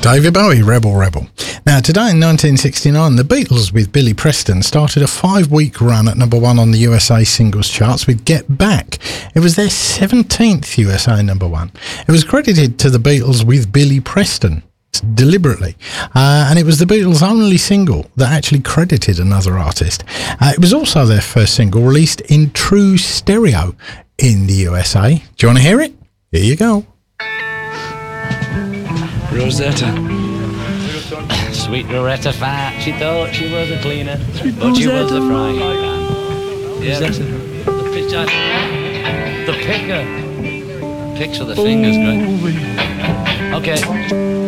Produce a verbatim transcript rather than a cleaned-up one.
David Bowie, Rebel Rebel. Now, today in nineteen sixty-nine, the Beatles with Billy Preston started a five-week run at number one on the U S A singles charts with Get Back. It was their seventeenth U S A number one. It was credited to the Beatles with Billy Preston, deliberately, uh, and it was the Beatles' only single that actually credited another artist. Uh, it was also their first single released in true stereo in the U S A. Do you want to hear it? Here you go. Rosetta. Sweet Rosetta fat. She thought she was a cleaner, Sweet but Rosetta. She was a frying pan. Yeah, the, the picture. The picker. Picks with the fingers, right? Okay.